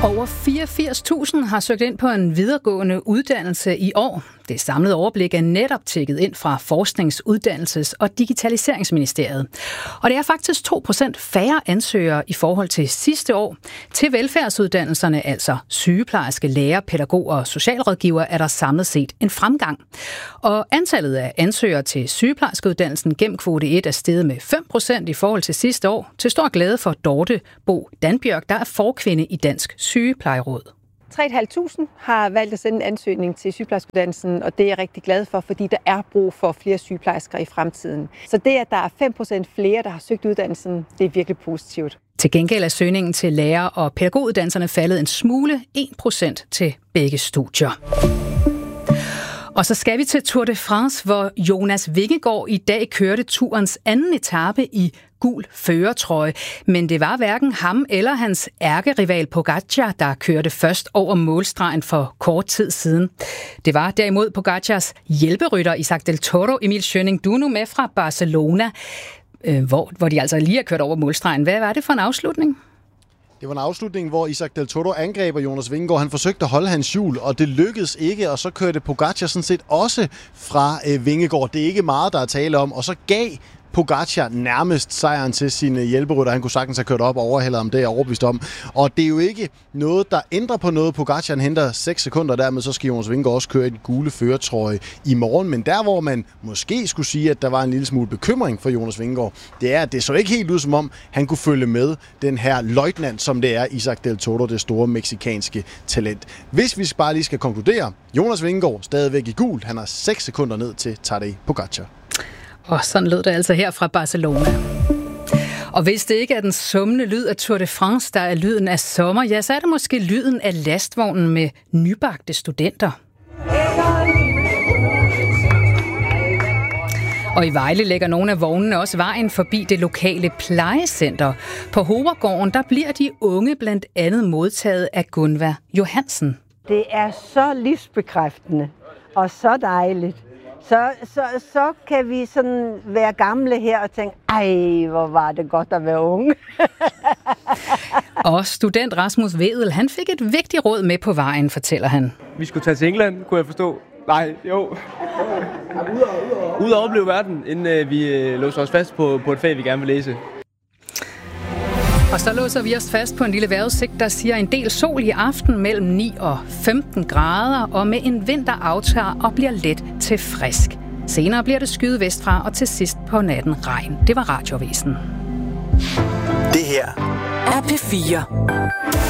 Over 84.000 har søgt ind på en videregående uddannelse i år. Det samlede overblik er netop tjekket ind fra Forsknings-, Uddannelses- og Digitaliseringsministeriet. Og det er faktisk 2% færre ansøgere i forhold til sidste år. Til velfærdsuddannelserne, altså sygeplejerske, lærer, pædagoger og socialrådgiver, er der samlet set en fremgang. Og antallet af ansøgere til sygeplejerskeuddannelsen gennem kvote 1 er steget med 5% i forhold til sidste år. Til stor glæde for Dorte Bo Danbjørk, der er forkvinde i Dansk Sygeplejeråd. 3.500 har valgt at sende en ansøgning til sygeplejerskeuddannelsen, og det er jeg rigtig glad for, fordi der er brug for flere sygeplejersker i fremtiden. Så det, at der er 5% flere, der har søgt uddannelsen, det er virkelig positivt. Til gengæld er søgningen til lærer- og pædagoguddannelserne faldet en smule, 1% til begge studier. Og så skal vi til Tour de France, hvor Jonas Vingegaard i dag kørte turens anden etape i gul førertrøje. Men det var hverken ham eller hans ærkerival Pogačar, der kørte først over målstregen for kort tid siden. Det var derimod Pogacars hjælperytter Isaac Del Toro. Emil Schønning, du er nu med fra Barcelona, hvor de altså lige har kørt over målstregen. Hvad var det for en afslutning? Det var en afslutning, hvor Isaac Del Toro angreber Jonas Vingegaard. Han forsøgte at holde hans hjul, og det lykkedes ikke, og så kørte Pogačar sådan set også fra Vingegaard. Det er ikke meget, der er tale om, og så gav Pogačar nærmest sejren til sine hjælperytter. Han kunne sagtens have kørt op og overhældet om, det er jeg overbevist om. Og det er jo ikke noget, der ændrer på noget. Pogačar henter 6 sekunder, dermed så skal Jonas Vingegaard også køre i den gule førertrøje i morgen. Men der, hvor man måske skulle sige, at der var en lille smule bekymring for Jonas Vingegaard, det er, at det så ikke helt ud som om, han kunne følge med den her løjtnant, som det er Isaac Del Toro, det store meksikanske talent. Hvis vi bare lige skal konkludere, Jonas Vingegaard stadigvæk i gul. Han har 6 sekunder ned til Tadej Pogačar. Og sådan lød det altså her fra Barcelona. Og hvis det ikke er den summende lyd af Tour de France, der er lyden af sommer, ja, så er det måske lyden af lastvognen med nybagte studenter. Og i Vejle lægger nogle af vognene også vejen forbi det lokale plejecenter. På Hovergården, der bliver de unge blandt andet modtaget af Gunvar Johansen. Det er så livsbekræftende og så dejligt. Så kan vi sådan være gamle her og tænke, ej, hvor var det godt at være unge. Og student Rasmus Vedel, han fik et vigtigt råd med på vejen, fortæller han. Vi skulle tage til England, kunne jeg forstå. Nej, jo. Ud og opleve verden, inden vi låser os fast på et fag, vi gerne vil læse. Og så låser vi os fast på en lille vejrudsigt, der siger en del sol i aften mellem 9 og 15 grader, og med en vind, der aftager og bliver let til frisk. Senere bliver det skyet vestfra, og til sidst på natten regn. Det var Radioavisen. Det her er P4.